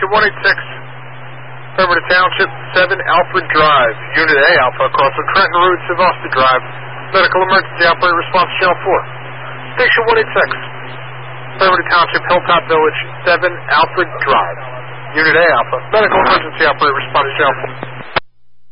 Station 186, Perimeter Township, 7 Alfred Drive. Unit A Alpha, crossing Trenton Road, Savosta Drive. Medical emergency operator response channel 4. Station 186, Perimeter Township, Hilltop Village, 7 Alfred Drive. Unit A Alpha, medical emergency operator response channel 4.